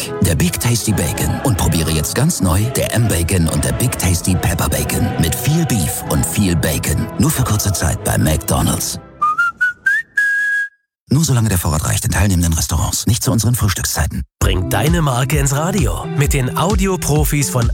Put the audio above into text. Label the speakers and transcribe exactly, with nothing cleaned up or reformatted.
Speaker 1: Der Big Tasty Bacon. Und probiere jetzt ganz neu der M-Bacon und der Big Tasty Pepper Bacon. Mit viel Beef und viel Bacon. Nur für kurze Zeit bei McDonald's. Nur solange der Vorrat reicht in teilnehmenden Restaurants. Nicht zu unseren Frühstückszeiten.
Speaker 2: Bring deine Marke ins Radio. Mit den Audioprofis von